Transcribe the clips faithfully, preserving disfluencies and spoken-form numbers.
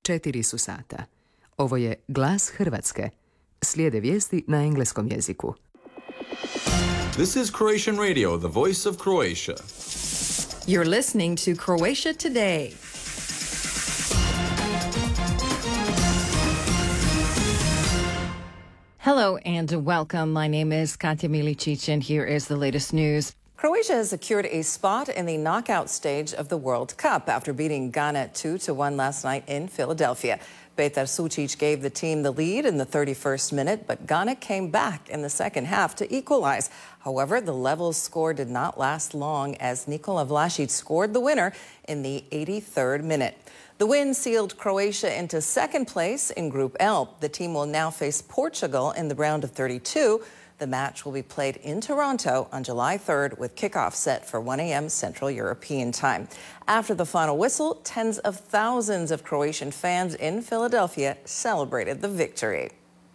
četiri su sata. Ovo je Glas Hrvatske. Slijede vijesti na engleskom jeziku. This is Croatian Radio, the voice of Croatia. You're listening to Croatia Today. Hello and welcome. My name is Katja Milicic and here is the latest news. Croatia has secured a spot in the knockout stage of the World Cup after beating Ghana two to one last night in Philadelphia. Petar Sucic gave the team the lead in the thirty-first minute, but Ghana came back in the second half to equalize. However, the level score did not last long as Nikola Vlasic scored the winner in the eighty-third minute. The win sealed Croatia into second place in Group L. The team will now face Portugal in the round of thirty-two. The match will be played in Toronto on July third with kickoff set for one a m Central European time. After the final whistle, tens of thousands of Croatian fans in Philadelphia celebrated the victory.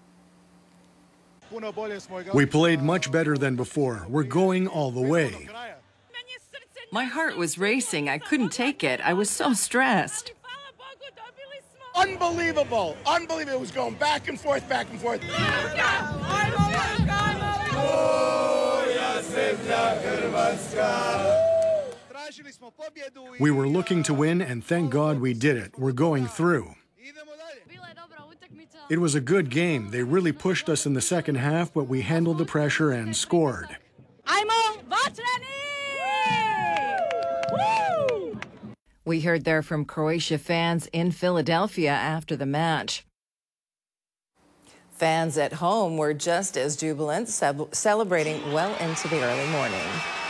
We played much better than before. We're going all the way. My heart was racing. I couldn't take it. I was so stressed. Unbelievable. Unbelievable. It was going back and forth, back and forth. We were looking to win, and thank God we did it. We're going through. It was a good game. They really pushed us in the second half, but we handled the pressure and scored. We heard there from Croatia fans in Philadelphia after the match. Fans at home were just as jubilant, celebrating well into the early morning.